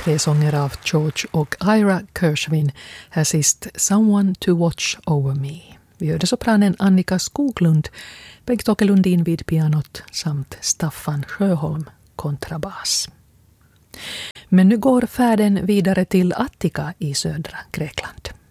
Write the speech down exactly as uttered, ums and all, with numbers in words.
tre sånger av George och Ira Gershwin. Här sist Someone to watch over me. Vi hörde sopranen Annika Skoglund, Bengt-Åke Lundin vid pianot samt Staffan Sjöholm kontrabas. Men nu går färden vidare till Attika i södra Grekland.